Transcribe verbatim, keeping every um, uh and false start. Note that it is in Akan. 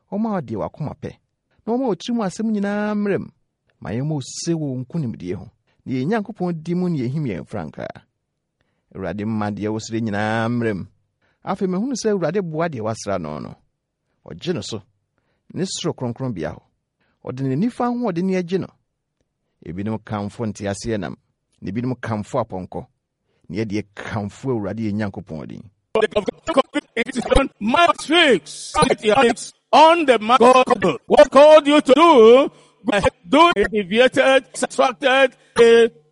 Oma odi wakoma pe. Na oma otrimu asem nyina mrem. Ma yemo se wo nkunimdie ho. Na ye Nyankopɔn di mu ne yehim ye franka. Awurade mmade wo sire nyina mrem. Afi me hunu se Awurade boa de wasra no no. Ogye no so. Ne soro kronkron bia ho. Ode ne nifa ho ode ne agye no. Ebinom kamfo ntiase enam. Ne binom kamfo aponko. Ne de kamfo Awurade ye Nyankopɔn din. Mark six on the mark what called you to do, do it, deviated, subtracted,